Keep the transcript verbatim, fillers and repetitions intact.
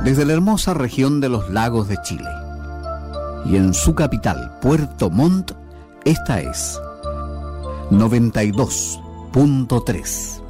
desde la hermosa región de los lagos de Chile. Y en su capital, Puerto Montt, esta es noventa y dos punto tres.